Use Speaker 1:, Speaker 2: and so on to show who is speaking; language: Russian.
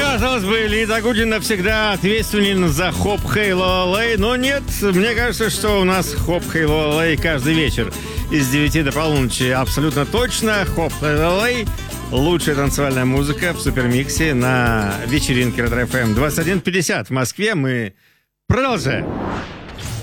Speaker 1: Казалось бы, Лида Гудин навсегда ответственен за Хоп Хей Лолей, но нет, мне кажется, что у нас Хоп Хей Лолей каждый вечер из 9 до полуночи. Абсолютно точно, Хоп Хей Лолей — лучшая танцевальная музыка в супермиксе на вечеринке Ретро FM. 21:50 в Москве. Мы продолжаем.